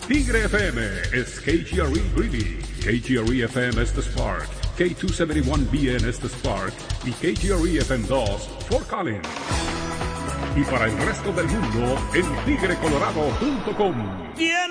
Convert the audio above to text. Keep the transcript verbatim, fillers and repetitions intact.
Tigre F M is K G R E Greeley, K G R E F M Estes Park, K doscientos setenta y uno B en Estes Park y K G R E F M dos Fort Collins. Y para el resto del mundo en tigre colorado punto com.